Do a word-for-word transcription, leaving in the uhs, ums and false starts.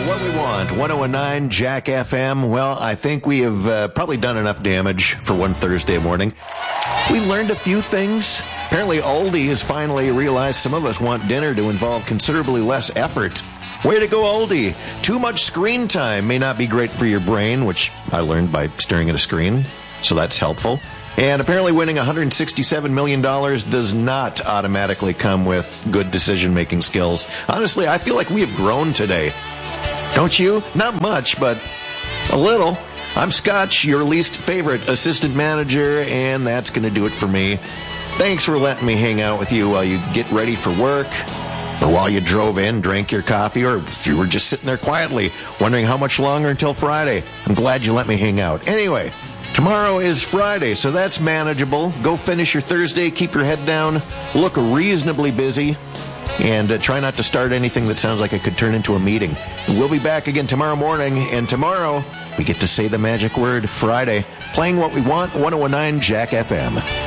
What We Want, one oh nine Jack F M. Well, I think we have uh, probably done enough damage for one Thursday morning. We learned a few things. Apparently, Aldi has finally realized some of us want dinner to involve considerably less effort. Way to go, Aldi. Too much screen time may not be great for your brain, which I learned by staring at a screen, so that's helpful. And apparently winning one hundred sixty-seven million dollars does not automatically come with good decision-making skills. Honestly, I feel like we have grown today. Don't you? Not much, but a little. I'm Scotch, your least favorite assistant manager, and that's going to do it for me. Thanks for letting me hang out with you while you get ready for work, or while you drove in, drank your coffee, or if you were just sitting there quietly wondering how much longer until Friday. I'm glad you let me hang out. Anyway, tomorrow is Friday, so that's manageable. Go finish your Thursday, keep your head down, look reasonably busy, and uh, try not to start anything that sounds like it could turn into a meeting. We'll be back again tomorrow morning, and tomorrow we get to say the magic word, Friday, playing what we want, one oh nine Jack F M.